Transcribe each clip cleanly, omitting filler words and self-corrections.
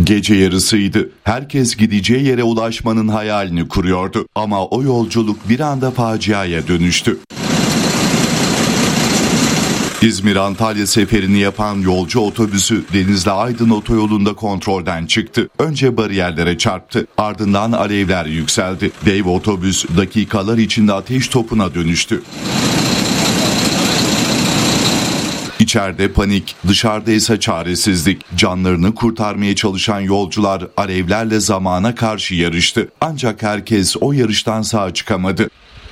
Gece yarısıydı. Herkes gideceği yere ulaşmanın hayalini kuruyordu. Ama o yolculuk bir anda faciaya dönüştü. İzmir-Antalya seferini yapan yolcu otobüsü Denizli-Aydın otoyolunda kontrolden çıktı. Önce bariyerlere çarptı. Ardından alevler yükseldi. Dev otobüs dakikalar içinde ateş topuna dönüştü. İçeride panik, dışarıda ise çaresizlik. Canlarını kurtarmaya çalışan yolcular alevlerle zamana karşı yarıştı. Ancak herkes o yarıştan sağ çıkamadı.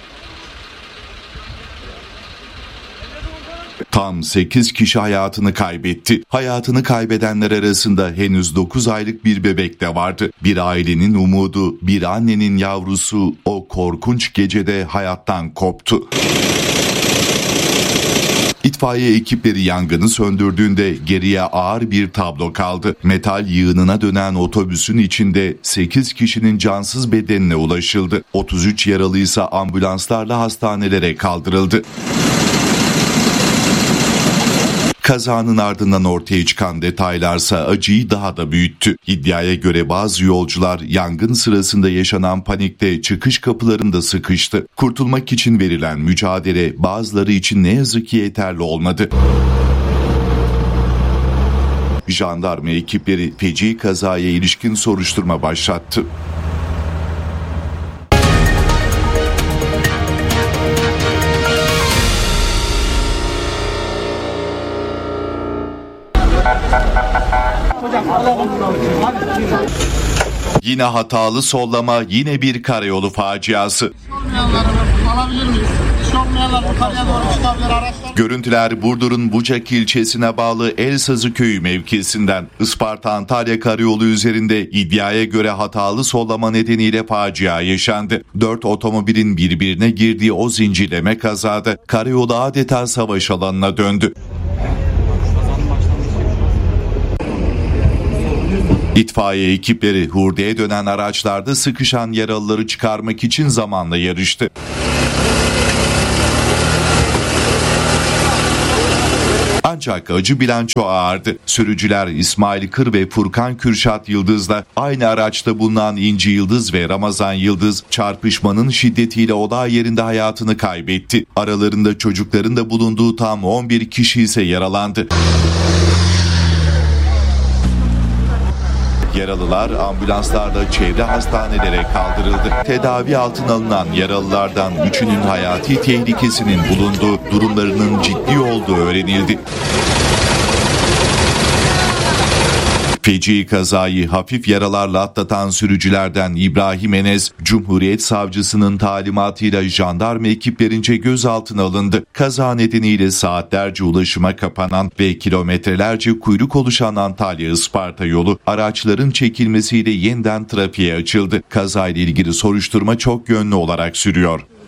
Tam 8 kişi hayatını kaybetti. Hayatını kaybedenler arasında henüz 9 aylık bir bebek de vardı. Bir ailenin umudu, bir annenin yavrusu o korkunç gecede hayattan koptu. İtfaiye ekipleri yangını söndürdüğünde geriye ağır bir tablo kaldı. Metal yığınına dönen otobüsün içinde 8 kişinin cansız bedenine ulaşıldı. 33 yaralı ise ambulanslarla hastanelere kaldırıldı. Kazanın ardından ortaya çıkan detaylarsa acıyı daha da büyüttü. İddiaya göre bazı yolcular yangın sırasında yaşanan panikte çıkış kapılarında sıkıştı. Kurtulmak için verilen mücadele bazıları için ne yazık ki yeterli olmadı. Jandarma ekipleri feci kazaya ilişkin soruşturma başlattı. Yine hatalı sollama, yine bir karayolu faciası. Görüntüler Burdur'un Bucak ilçesine bağlı Elsazı köyü mevkisinden. Isparta-Antalya karayolu üzerinde iddiaya göre hatalı sollama nedeniyle facia yaşandı. 4 otomobilin birbirine girdiği o zincirleme kazada karayolu adeta savaş alanına döndü. İtfaiye ekipleri hurdaya dönen araçlarda sıkışan yaralıları çıkarmak için zamanla yarıştı. Ancak acı bilanço ağırdı. Sürücüler İsmail Kır ve Furkan Kürşat Yıldız'la aynı araçta bulunan İnci Yıldız ve Ramazan Yıldız çarpışmanın şiddetiyle olay yerinde hayatını kaybetti. Aralarında çocukların da bulunduğu tam 11 kişi ise yaralandı. Yaralılar ambulanslarla çevre hastanelere kaldırıldı. Tedavi altına alınan yaralılardan 3'ünün hayati tehlikesinin bulunduğu, durumlarının ciddi olduğu öğrenildi. Feci kazayı hafif yaralarla atlatan sürücülerden İbrahim Enes, Cumhuriyet Savcısının talimatıyla jandarma ekiplerince gözaltına alındı. Kaza nedeniyle saatlerce ulaşıma kapanan ve kilometrelerce kuyruk oluşan Antalya-Isparta yolu araçların çekilmesiyle yeniden trafiğe açıldı. Kazayla ilgili soruşturma çok yönlü olarak sürüyor.